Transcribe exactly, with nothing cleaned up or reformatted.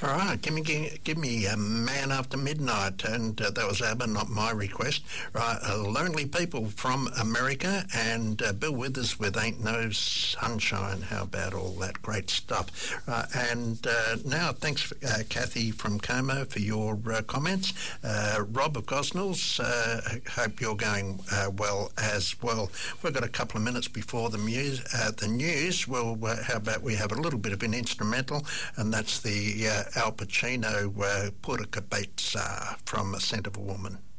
All right, give me give, give me a Man After Midnight, and uh, that was ABBA, not my request. Right, uh, Lonely People from America, and uh, Bill Withers with Ain't No Sunshine. How about all that great stuff? Right, and uh, now, thanks, uh, Kathy from Como, for your uh, comments. Uh, Rob of Gosnells, uh, hope you're going uh, well as well. We've got a couple of minutes before the, muse, uh, the news. Well, uh, how about we have a little bit of an instrumental, and that's the uh, Al Pacino uh, Pura Cabeza from A Scent of a Woman.